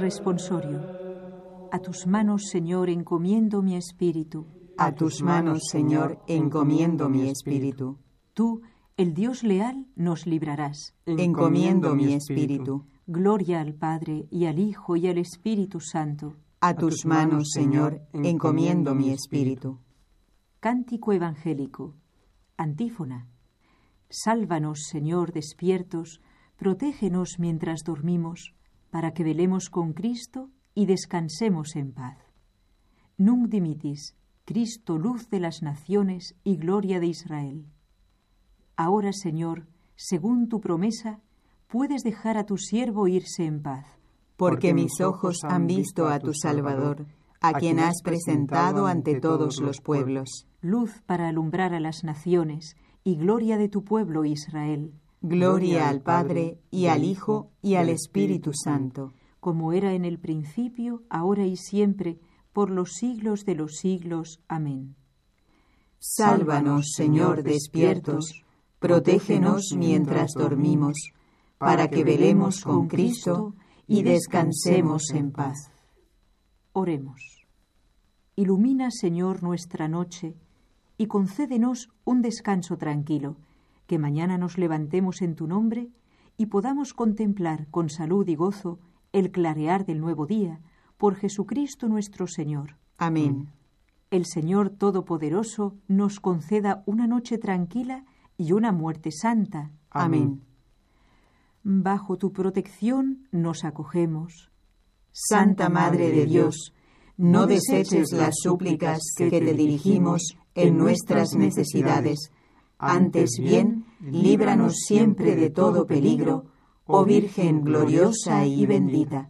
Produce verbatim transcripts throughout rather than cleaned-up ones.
Responsorio. A tus manos, Señor, encomiendo mi espíritu. A tus manos, Señor, encomiendo mi espíritu. Tú, el Dios leal, nos librarás. Encomiendo mi espíritu. Gloria al Padre, y al Hijo, y al Espíritu Santo. A tus manos, Señor, encomiendo mi espíritu. Cántico evangélico. Antífona. Sálvanos, Señor, despiertos, protégenos mientras dormimos, para que velemos con Cristo y descansemos en paz. Nunc dimittis, Cristo, luz de las naciones y gloria de Israel. Ahora, Señor, según tu promesa, puedes dejar a tu siervo irse en paz. Porque mis ojos han visto a tu Salvador, a quien has presentado ante todos los pueblos. Luz para alumbrar a las naciones y gloria de tu pueblo Israel. Gloria al Padre, y al Hijo, y al Espíritu Santo. Como era en el principio, ahora y siempre, por los siglos de los siglos. Amén. Sálvanos, Señor, despiertos, protégenos mientras dormimos, para que velemos con Cristo y descansemos en paz. Oremos. Ilumina, Señor, nuestra noche y concédenos un descanso tranquilo, que mañana nos levantemos en tu nombre y podamos contemplar con salud y gozo el clarear del nuevo día, por Jesucristo nuestro Señor. Amén. El Señor Todopoderoso nos conceda una noche tranquila y una muerte santa. Amén. Bajo tu protección nos acogemos. Santa Madre de Dios, no deseches las súplicas que te dirigimos en nuestras necesidades. Antes bien, líbranos siempre de todo peligro, oh Virgen gloriosa y bendita.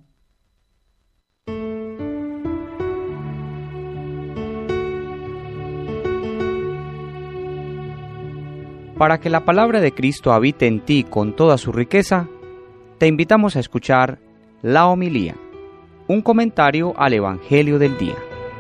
Para que la palabra de Cristo habite en ti con toda su riqueza, te invitamos a escuchar la homilía, un comentario al Evangelio del día.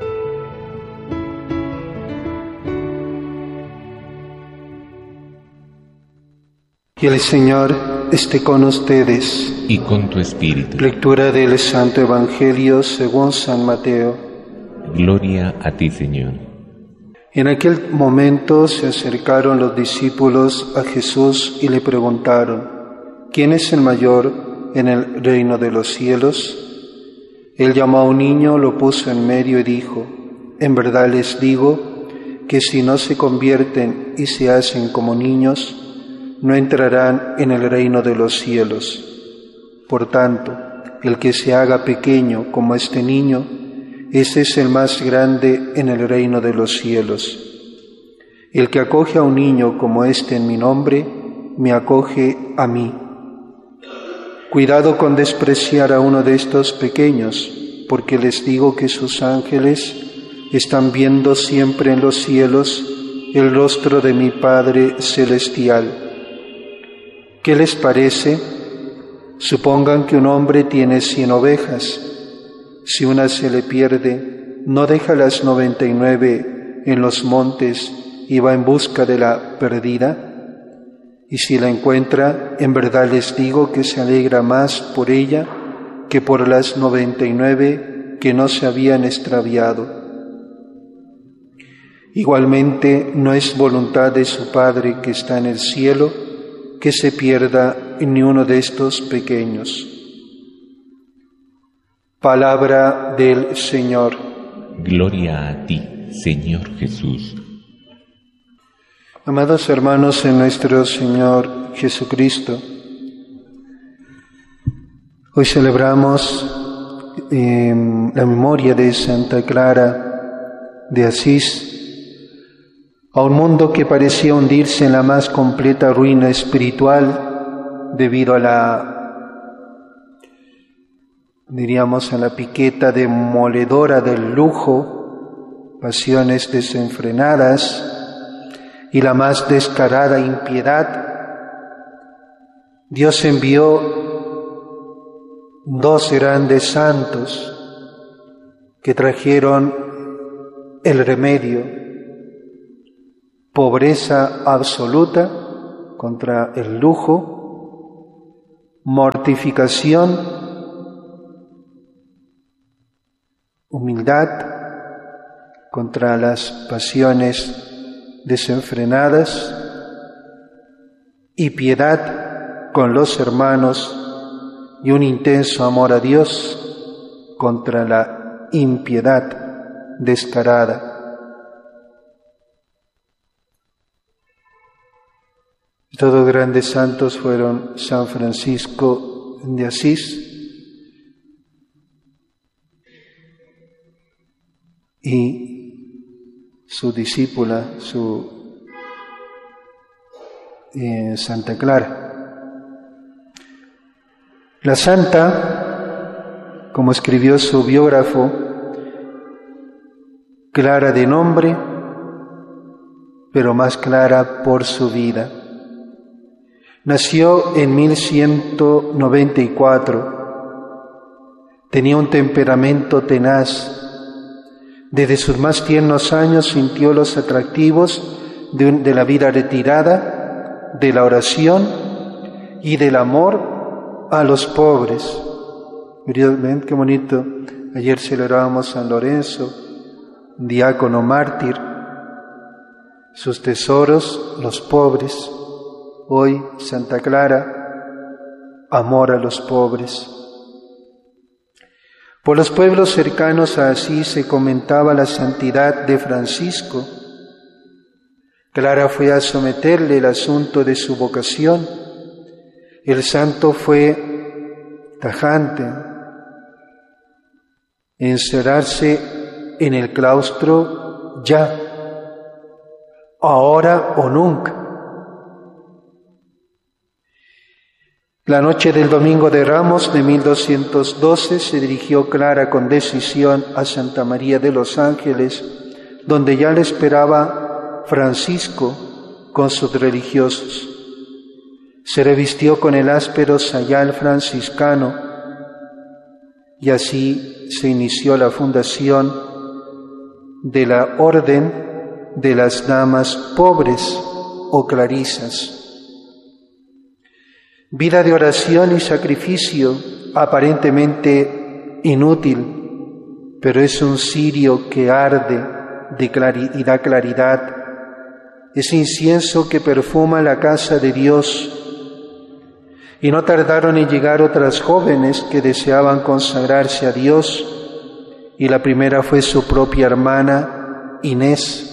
Que el Señor esté con ustedes. Y con tu espíritu. Lectura del Santo Evangelio según San Mateo. Gloria a ti, Señor. En aquel momento se acercaron los discípulos a Jesús y le preguntaron: ¿quién es el mayor en el reino de los cielos? Él llamó a un niño, lo puso en medio y dijo: en verdad les digo que si no se convierten y se hacen como niños, no entrarán en el reino de los cielos. Por tanto, el que se haga pequeño como este niño, ese es el más grande en el reino de los cielos. El que acoge a un niño como este en mi nombre, me acoge a mí. Cuidado con despreciar a uno de estos pequeños, porque les digo que sus ángeles están viendo siempre en los cielos el rostro de mi Padre celestial. ¿Qué les parece? Supongan que un hombre tiene cien ovejas. Si una se le pierde, no deja las noventa y nueve en los montes y va en busca de la perdida. Y si la encuentra, en verdad les digo que se alegra más por ella que por las noventa y nueve que no se habían extraviado. Igualmente, no es voluntad de su Padre que está en el cielo que se pierda ni uno de estos pequeños. Palabra del Señor. Gloria a ti, Señor Jesús. Amados hermanos en nuestro Señor Jesucristo, hoy celebramos eh, la memoria de Santa Clara de Asís, a un mundo que parecía hundirse en la más completa ruina espiritual debido a la, diríamos, a la piqueta demoledora del lujo, pasiones desenfrenadas y la más descarada impiedad. Dios envió dos grandes santos que trajeron el remedio: pobreza absoluta contra el lujo, mortificación humildad contra las pasiones desenfrenadas y piedad con los hermanos y un intenso amor a Dios contra la impiedad descarada. Todos grandes santos fueron San Francisco de Asís y su discípula, su eh, Santa Clara. La santa, como escribió su biógrafo, clara de nombre, pero más clara por su vida. Nació en mil ciento noventa y cuatro. Tenía un temperamento tenaz. Desde sus más tiernos años sintió los atractivos de, un, de la vida retirada, de la oración y del amor a los pobres. ¿Ven qué bonito? Ayer celebrábamos San Lorenzo, diácono mártir. Sus tesoros, los pobres. Hoy, Santa Clara, amor a los pobres. Por los pueblos cercanos a Asís se comentaba la santidad de Francisco. Clara fue a someterle el asunto de su vocación. El santo fue tajante. Encerrarse en el claustro ya, ahora o nunca. La noche del Domingo de Ramos de mil doscientos doce se dirigió Clara con decisión a Santa María de los Ángeles, donde ya le esperaba Francisco con sus religiosos. Se revistió con el áspero sayal franciscano y así se inició la fundación de la Orden de las Damas Pobres o Clarisas. Vida de oración y sacrificio aparentemente inútil, pero es un cirio que arde de clari- y da claridad. Es incienso que perfuma la casa de Dios. Y no tardaron en llegar otras jóvenes que deseaban consagrarse a Dios, y la primera fue su propia hermana Inés.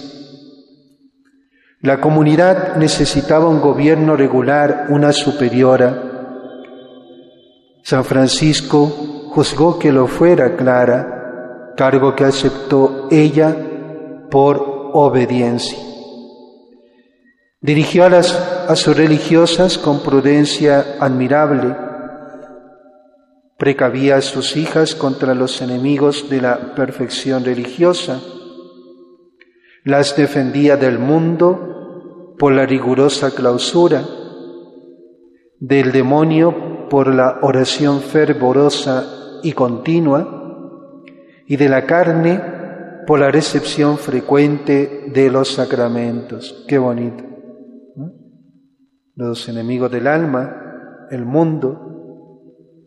La comunidad necesitaba un gobierno regular, una superiora. San Francisco juzgó que lo fuera Clara, cargo que aceptó ella por obediencia. Dirigió a, las, a sus religiosas con prudencia admirable. Precavía a sus hijas contra los enemigos de la perfección religiosa. Las defendía del mundo por la rigurosa clausura, del demonio por la oración fervorosa y continua, y de la carne por la recepción frecuente de los sacramentos. Qué bonito, ¿no? Los enemigos del alma, el mundo,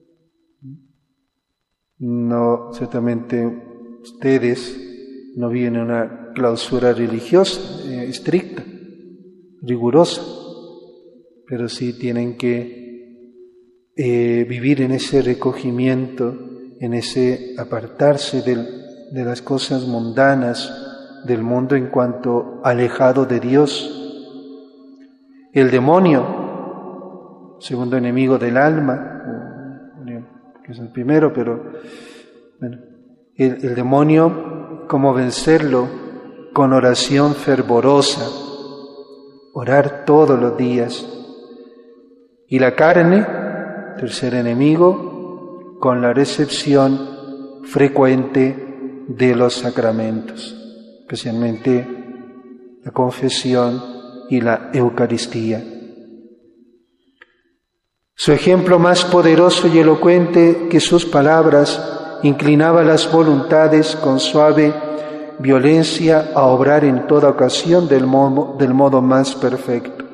no, ciertamente ustedes no viven en una clausura religiosa eh, estricta, rigurosa, pero sí tienen que eh, vivir en ese recogimiento, en ese apartarse del, de las cosas mundanas del mundo en cuanto alejado de Dios. El demonio, segundo enemigo del alma, que es el primero, pero bueno, el, el demonio, ¿cómo vencerlo? Con oración fervorosa. Orar todos los días. Y la carne, tercer enemigo, con la recepción frecuente de los sacramentos, especialmente la confesión y la Eucaristía. Su ejemplo más poderoso y elocuente que sus palabras inclinaba las voluntades con suave violencia a obrar en toda ocasión del modo, del modo más perfecto.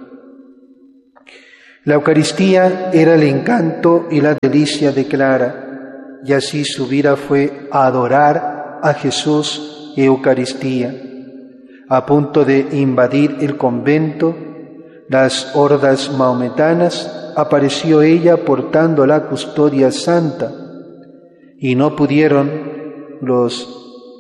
La Eucaristía era el encanto y la delicia de Clara, y así su vida fue adorar a Jesús Eucaristía. A punto de invadir el convento, las hordas mahometanas, apareció ella portando la custodia santa, y no pudieron los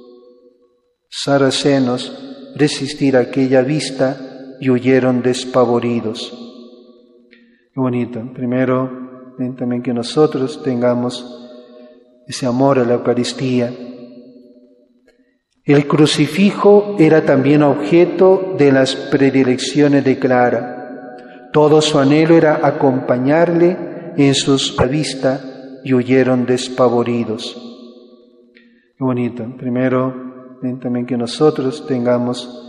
saracenos resistir aquella vista y huyeron despavoridos. Qué bonito. Primero, también que nosotros tengamos ese amor a la Eucaristía. El crucifijo era también objeto de las predilecciones de Clara. Todo su anhelo era acompañarle en sus vistas y huyeron despavoridos. Qué bonito. Primero, también que nosotros tengamos